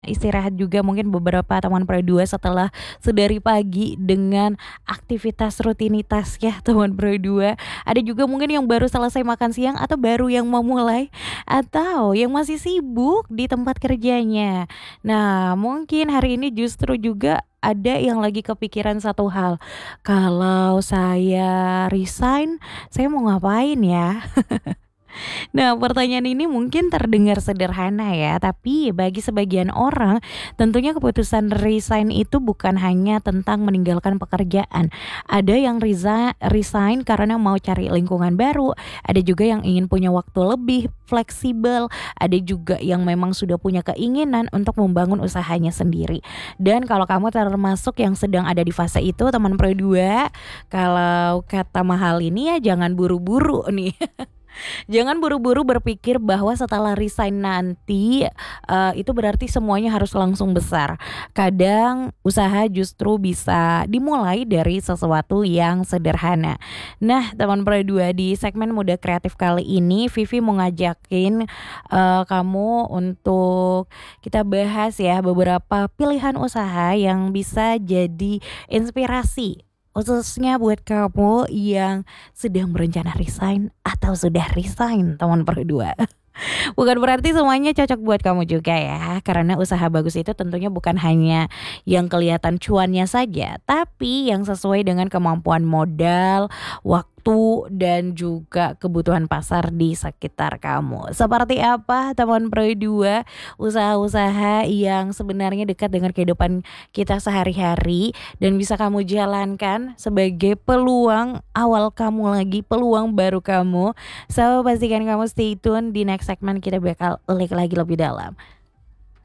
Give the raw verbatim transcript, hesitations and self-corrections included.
Istirahat juga mungkin beberapa teman Pro dua setelah sedari pagi dengan aktivitas rutinitas ya teman Pro dua. Ada juga mungkin yang baru selesai makan siang atau baru yang mau mulai, atau yang masih sibuk di tempat kerjanya. Nah, mungkin hari ini justru juga ada yang lagi kepikiran satu hal, "Kalau saya resign, saya mau ngapain ya?" Nah, pertanyaan ini mungkin terdengar sederhana ya, tapi bagi sebagian orang, tentunya keputusan resign itu bukan hanya tentang meninggalkan pekerjaan. Ada yang resa resign karena mau cari lingkungan baru, ada juga yang ingin punya waktu lebih fleksibel, ada juga yang memang sudah punya keinginan untuk membangun usahanya sendiri. Dan kalau kamu termasuk yang sedang ada di fase itu, teman Pro dua, kalau kata mahal ini ya jangan buru-buru nih. Jangan buru-buru berpikir bahwa setelah resign nanti, eee, itu berarti semuanya harus langsung besar. Kadang usaha justru bisa dimulai dari sesuatu yang sederhana. Nah, teman Pro dua, di segmen Muda Kreatif kali ini Vivi mau ngajakin, eee, kamu untuk kita bahas ya beberapa pilihan usaha yang bisa jadi inspirasi, khususnya buat kamu yang sedang berencana resign atau sudah resign teman Pro dua. Bukan berarti semuanya cocok buat kamu juga ya, karena usaha bagus itu tentunya bukan hanya yang kelihatan cuannya saja, tapi yang sesuai dengan kemampuan modal, waktu, dan juga kebutuhan pasar di sekitar kamu. Seperti apa teman Pro dua, usaha-usaha yang sebenarnya dekat dengan kehidupan kita sehari-hari dan bisa kamu jalankan sebagai peluang awal kamu lagi, peluang baru kamu. So, pastikan kamu stay tune di next segmen kita bakal ulik lagi lebih dalam.